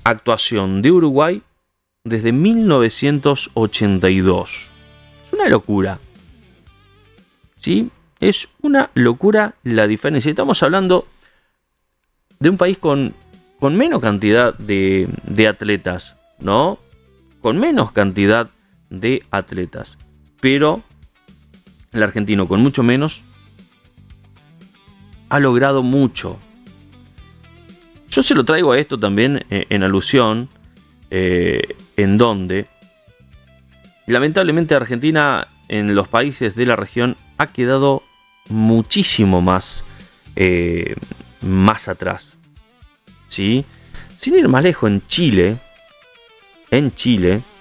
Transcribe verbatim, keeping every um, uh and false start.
actuación de Uruguay desde mil novecientos ochenta y dos. Es una locura. ¿Sí? Es una locura la diferencia. Estamos hablando de un país con, con menos cantidad de, de atletas, ¿no? Con menos cantidad de atletas. Pero el argentino, con mucho menos, ha logrado mucho. Yo se lo traigo a esto también eh, en alusión, eh, en donde lamentablemente Argentina en los países de la región ha quedado muchísimo más, eh, más atrás. ¿Sí? Sin ir más lejos, en Chile, en Chile,